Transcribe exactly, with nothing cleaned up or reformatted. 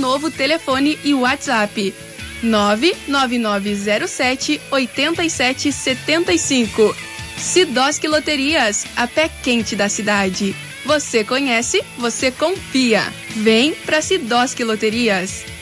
novo telefone e WhatsApp nove nove nove zero sete oito sete sete cinco. Sidoski Loterias, a pé quente da cidade. Você conhece, você confia. Vem pra Sidoski Loterias.